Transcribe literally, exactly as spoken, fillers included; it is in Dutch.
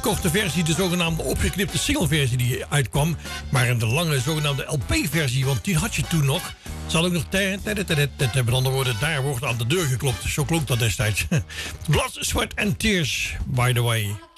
korte versie, de zogenaamde opgeknipte singleversie die uitkwam. Maar in de lange zogenaamde L P-versie, want die had je toen nog. Zal ook nog tijd, tijd, tijd, tijd, met andere woorden, daar wordt aan de deur geklopt. Zo klonk dat destijds. Blood, Sweat and Tears, by the way.